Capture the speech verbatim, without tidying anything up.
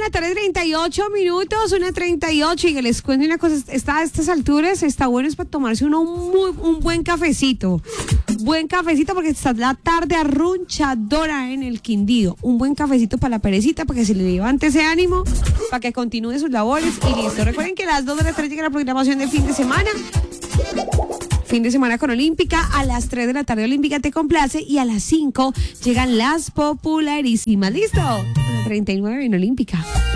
la tarde, treinta y ocho minutos, una treinta y ocho, y que les cuento una cosa, está a estas alturas, está bueno es para tomarse uno un, muy, un buen cafecito, buen cafecito porque está la tarde arrunchadora en el Quindío, un buen cafecito para la perecita, para que se le levante ese ánimo, para que continúe sus labores y listo. Recuerden que a las dos de la tarde llega la programación de fin de semana. Fin de semana con Olímpica, a las tres de la tarde Olímpica te complace y a las cinco llegan las popularísimas. ¿Listo? treinta y nueve en Olímpica.